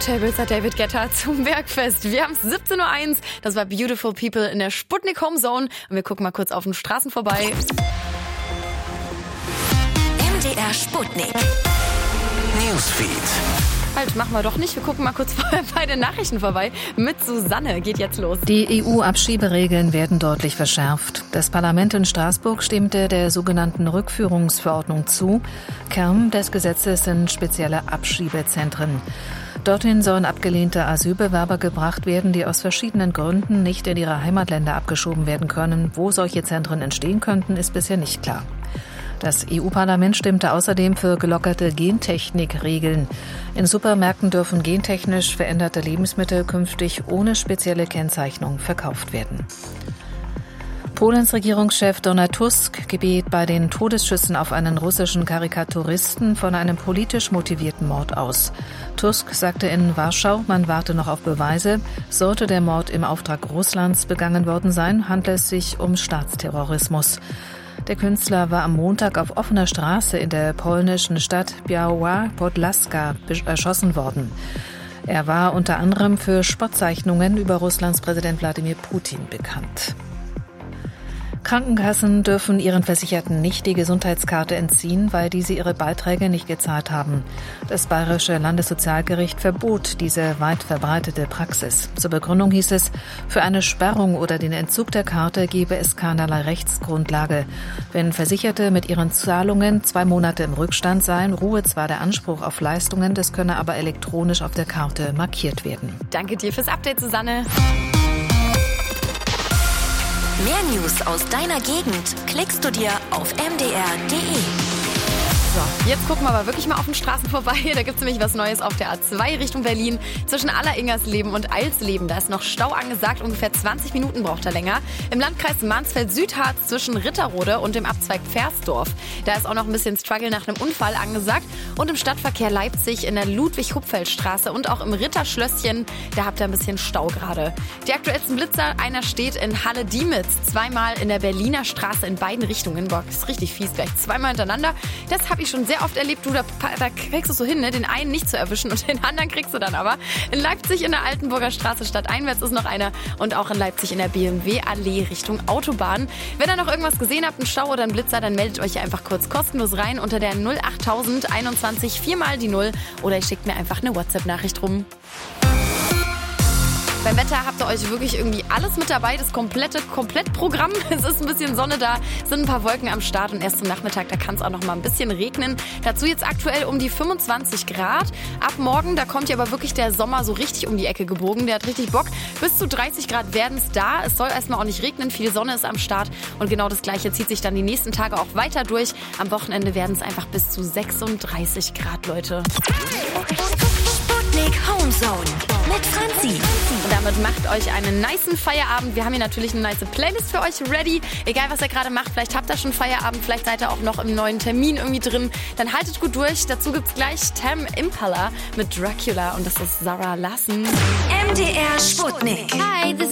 Turntables hat David Guetta zum Bergfest. Wir haben es 17.01 Uhr. Das war Beautiful People in der Sputnik Home Zone. Und wir gucken mal kurz auf den Straßen vorbei. MDR Sputnik Newsfeed. Halt, machen wir doch nicht. Wir gucken mal kurz bei den Nachrichten vorbei. Mit Susanne geht jetzt los. Die EU-Abschieberegeln werden deutlich verschärft. Das Parlament in Straßburg stimmte der sogenannten Rückführungsverordnung zu. Kern des Gesetzes sind spezielle Abschiebezentren. Dorthin sollen abgelehnte Asylbewerber gebracht werden, die aus verschiedenen Gründen nicht in ihre Heimatländer abgeschoben werden können. Wo solche Zentren entstehen könnten, ist bisher nicht klar. Das EU-Parlament stimmte außerdem für gelockerte Gentechnikregeln. In Supermärkten dürfen gentechnisch veränderte Lebensmittel künftig ohne spezielle Kennzeichnung verkauft werden. Polens Regierungschef Donald Tusk geht bei den Todesschüssen auf einen russischen Karikaturisten von einem politisch motivierten Mord aus. Tusk sagte in Warschau, man warte noch auf Beweise. Sollte der Mord im Auftrag Russlands begangen worden sein, handelt es sich um Staatsterrorismus. Der Künstler war am Montag auf offener Straße in der polnischen Stadt Biała Podlaska erschossen worden. Er war unter anderem für Spottzeichnungen über Russlands Präsident Wladimir Putin bekannt. Krankenkassen dürfen ihren Versicherten nicht die Gesundheitskarte entziehen, weil diese ihre Beiträge nicht gezahlt haben. Das Bayerische Landessozialgericht verbot diese weit verbreitete Praxis. Zur Begründung hieß es, für eine Sperrung oder den Entzug der Karte gebe es keinerlei Rechtsgrundlage. Wenn Versicherte mit ihren Zahlungen 2 Monate im Rückstand seien, ruhe zwar der Anspruch auf Leistungen, das könne aber elektronisch auf der Karte markiert werden. Danke dir fürs Update, Susanne. Mehr News aus deiner Gegend klickst du dir auf mdr.de. So, jetzt gucken wir aber wirklich mal auf den Straßen vorbei. Da gibt es nämlich was Neues auf der A2 Richtung Berlin. Zwischen Alleringersleben und Eilsleben, da ist noch Stau angesagt. Ungefähr 20 Minuten braucht er länger. Im Landkreis Mansfeld-Südharz zwischen Ritterrode und dem Abzweig Pfersdorf. Da ist auch noch ein bisschen Struggle nach einem Unfall angesagt. Und im Stadtverkehr Leipzig in der Ludwig-Hupfeld-Straße und auch im Ritterschlösschen, da habt ihr ein bisschen Stau gerade. Die aktuellsten Blitzer, einer steht in Halle-Diemitz, 2-mal in der Berliner Straße in beiden Richtungen. Boah, ist richtig fies, gleich 2-mal hintereinander. Das habe ich schon sehr oft erlebt. Du, da kriegst du so hin, ne? Den einen nicht zu erwischen und den anderen kriegst du dann aber. In Leipzig in der Altenburger Straße stadteinwärts ist noch einer und auch in Leipzig in der BMW-Allee Richtung Autobahn. Wenn ihr noch irgendwas gesehen habt, einen Stau oder einen Blitzer, dann meldet euch einfach kurz kostenlos rein unter der 08000 21 4 die 0 oder ihr schickt mir einfach eine WhatsApp-Nachricht rum. Beim Wetter habt ihr euch wirklich irgendwie alles mit dabei, das Komplettprogramm. Es ist ein bisschen Sonne da, sind ein paar Wolken am Start und erst zum Nachmittag, da kann es auch noch mal ein bisschen regnen. Dazu jetzt aktuell um die 25 Grad. Ab morgen, da kommt ja aber wirklich der Sommer so richtig um die Ecke gebogen. Der hat richtig Bock. Bis zu 30 Grad werden es da. Es soll erstmal auch nicht regnen, viel Sonne ist am Start und genau das Gleiche zieht sich dann die nächsten Tage auch weiter durch. Am Wochenende werden es einfach bis zu 36 Grad, Leute. Sputnik Home Zone mit Franzi. Und damit macht euch einen nicen Feierabend. Wir haben hier natürlich eine nice Playlist für euch ready. Egal, was ihr gerade macht, vielleicht habt ihr schon Feierabend, vielleicht seid ihr auch noch im neuen Termin irgendwie drin. Dann haltet gut durch. Dazu gibt's gleich Tame Impala mit Dracula und das ist Zara Larsson. MDR Sputnik. Hi, this